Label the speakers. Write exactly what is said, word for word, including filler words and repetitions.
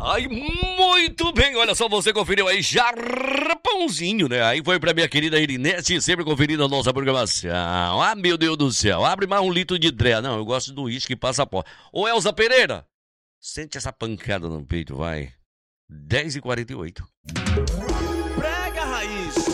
Speaker 1: Ai, muito bem, olha só, você conferiu aí Jarpãozinho, né? Aí foi pra minha querida Irinete, sempre conferindo a nossa programação. Ah, meu Deus do céu, abre mais um litro de dré. Não, eu gosto do uísque passaporte. Ô, Elza Pereira, sente essa pancada no peito, vai. dez e quarenta e oito.
Speaker 2: Prega raiz.